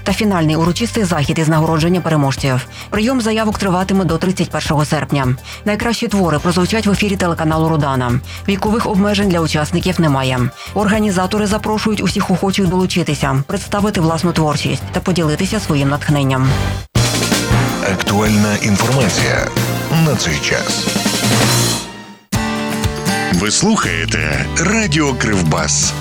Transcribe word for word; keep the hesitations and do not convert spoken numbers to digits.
та фінальний урочистий захід із нагородження переможців. Прийом заявок триватиме до тридцять першого серпня. Найкращі твори прозвучать в ефірі телеканалу «Родана». Вікових обмежень для учасників немає. Організатори запрошують усіх охочих долучитися, представити власну творчість та поділитися своїм натхненням. Актуальна інформація на цей час. Ви слухаєте Радіо Кривбас.